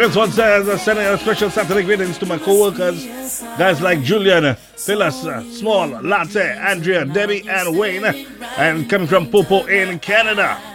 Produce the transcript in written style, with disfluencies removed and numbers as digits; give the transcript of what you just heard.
this one says, sending a special Saturday greetings to my co-workers, guys like Julian, Phyllis, Small, Latte, Andrea, Debbie, and Wayne, and coming from Popo in Canada.